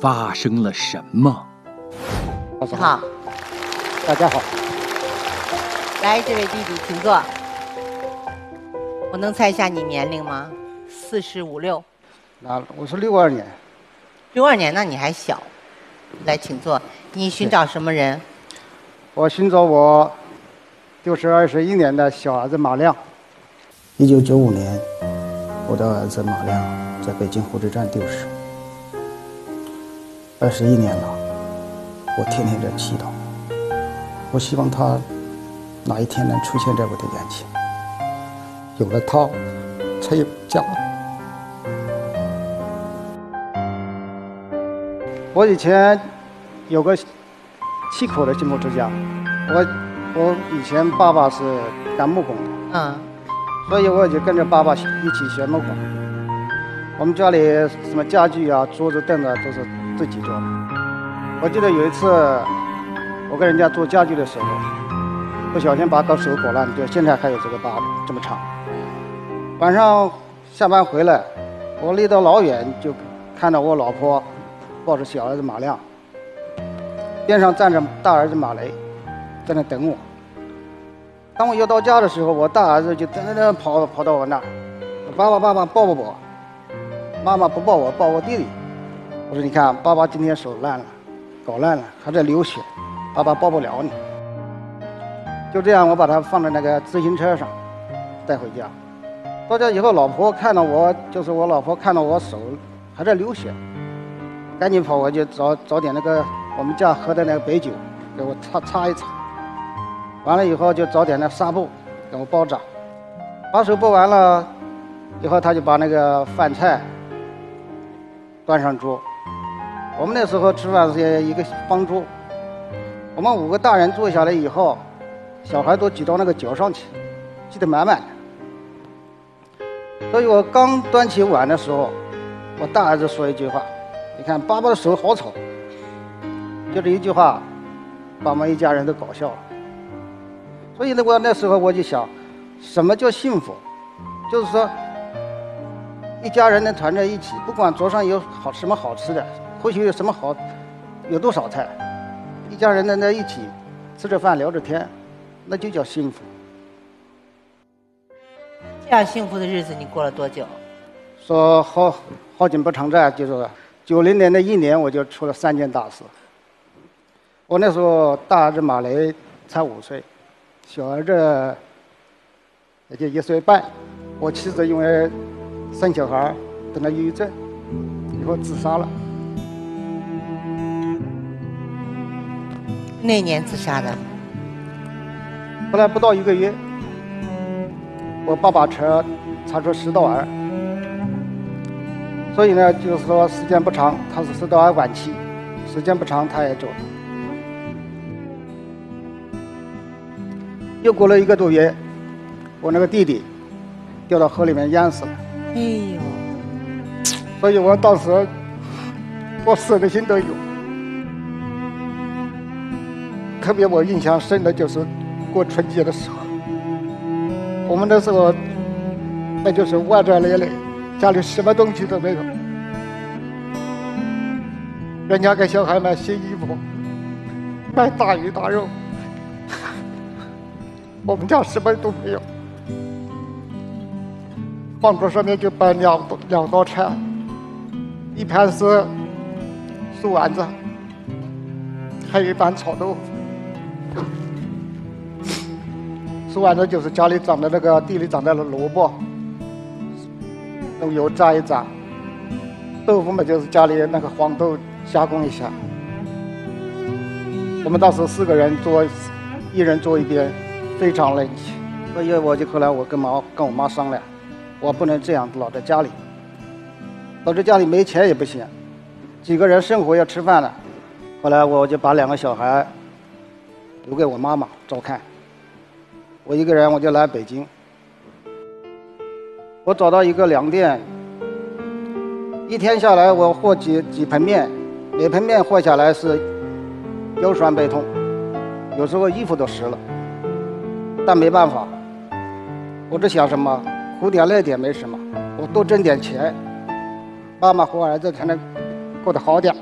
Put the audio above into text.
发生了什么？ 好， 大家好。 来，这位弟弟，请坐。我能猜一下你年龄吗？45、6。 我是62年。 62年，那你还小。来，请坐。你寻找什么人？ 我寻找我就是21年的小儿子马亮。1995年，我的儿子马亮在北京火车站丢失。21年了，我天天在祈祷，我希望他哪一天能出现在我的眼前。有了他，才有家。我以前有个7口的幸福之家，我以前爸爸是干木工的，所以我就跟着爸爸一起学木工。我们家里什么家具啊、桌子、凳子都是自己做的。我记得有一次，我跟人家做家具的时候，不小心把手搞烂，就现在还有这个疤这么长。晚上下班回来，我离得老远，就看到我老婆抱着小儿子马亮，边上站着大儿子马雷，在那等我。当我要到家的时候，我大儿子就噔跑到我那儿，爸爸抱抱我。妈妈不抱我，抱我弟弟。我说你看，爸爸今天手烂了，搞烂了，还在流血，爸爸抱不了你。就这样，我把他放在那个自行车上，带回家。到家以后，我老婆看到我手还在流血，赶紧跑回去找点那个我们家喝的那个白酒，给我擦一擦。完了以后就找点那纱布给我包扎。把手包完了以后，他就把那个饭菜端上桌。我们那时候吃饭是一个方桌，我们5个大人坐下来以后，小孩都挤到那个脚上去，挤得满满的。所以我刚端起碗的时候，我大儿子说一句话：“你看爸爸的手好丑。”就这一句话，把我们一家人都搞笑了。所以呢，那时候我就想，什么叫幸福？就是说，一家人能团在一起，不管桌上有什么好吃的，或许有什么好，有多少菜，一家人能在一起吃着饭聊着天，那就叫幸福。 这样幸福的日子你过了多久？ 说好景不长在，就是90年的1年，我就出了3件大事。我那时候大儿子马雷才5岁，小儿子也就1岁半。我妻子因为生小孩得了抑郁症，以后自杀了。 那年自杀的。 后来不到1个月，我爸把车查出食道癌，所以呢，就是说时间不长，他是食道癌晚期，时间不长他也走了。又过了1个多月，我那个弟弟掉到河里面淹死了。 哎呦！ 所以我当时我死的心都有。特别我印象深的就是过春节的时候，我们那时候那就是外债累累，家里什么东西都没有，人家给小孩买新衣服，买大鱼大肉，我们家什么都没有。饭桌上面就摆两道菜，一盘是素丸子，还有一盘炒豆腐。素丸子就是家里长的那个地里长的萝卜，用油炸一炸。豆腐嘛，就是家里那个黄豆加工一下。我们当时4个人坐，一人坐一边，非常冷清。所以我就后来我跟我妈商量，我不能这样老在家里，老在家里没钱也不行，几个人生活要吃饭了。后来我就把2个小孩留给我妈妈照看，我一个人我就来北京。我找到一个粮店，一天下来我和几盆面，每盆面和下来是腰酸背痛，有时候衣服都湿了，但没办法，我只想什么苦点累点没什么，我多挣点钱，妈妈和儿子才能过得好点。